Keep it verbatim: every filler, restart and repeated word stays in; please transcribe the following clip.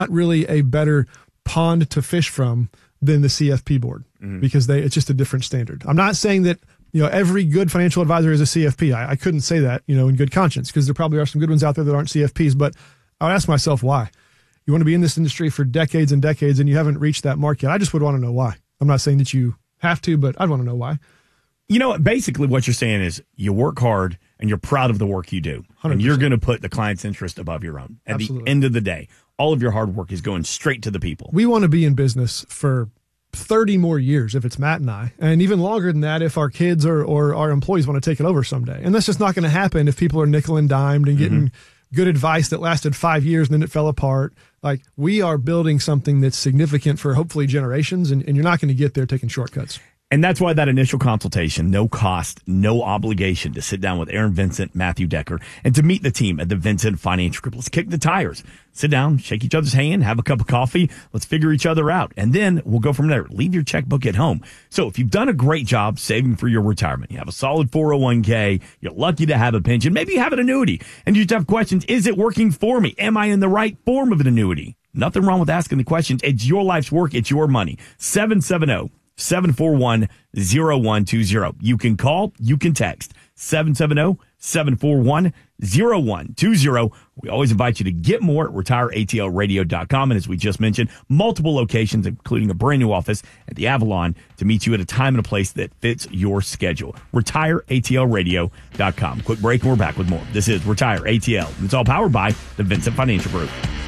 not really a better pond to fish from than the C F P board mm-hmm. because they it's just a different standard. I'm not saying that you know every good financial advisor is a C F P. I, I couldn't say that you know in good conscience because there probably are some good ones out there that aren't C F Ps. But I would ask myself why. You want to be in this industry for decades and decades and you haven't reached that mark yet. I just would want to know why. I'm not saying that you have to, but I'd want to know why. You know, basically what you're saying is you work hard and you're proud of the work you do. one hundred percent. And you're going to put the client's interest above your own. At Absolutely. The end of the day, all of your hard work is going straight to the people. We want to be in business for thirty more years if it's Matt and I, and even longer than that if our kids or, or our employees want to take it over someday. And that's just not going to happen if people are nickel and dimed and getting mm-hmm. good advice that lasted five years and then it fell apart. Like, we are building something that's significant for hopefully generations, and, and you're not going to get there taking shortcuts. And that's why that initial consultation, no cost, no obligation to sit down with Aaron Vincent, Matthew Decker, and to meet the team at the Vincent Financial Group. Let's kick the tires. Sit down, shake each other's hand, have a cup of coffee. Let's figure each other out. And then we'll go from there. Leave your checkbook at home. So if you've done a great job saving for your retirement, you have a solid four oh one k, you're lucky to have a pension, maybe you have an annuity, and you just have questions. Is it working for me? Am I in the right form of an annuity? Nothing wrong with asking the questions. It's your life's work. It's your money. seven seven zero, seven four one, zero one two zero. You can call, you can text seven seven zero, seven four one, zero one two zero. We always invite you to get more at retire A T L radio dot com. And as we just mentioned, multiple locations, including a brand new office at the Avalon, to meet you at a time and a place that fits your schedule. retire A T L radio dot com. Quick break and we're back with more. This is Retire A T L. And it's all powered by the Vincent Financial Group.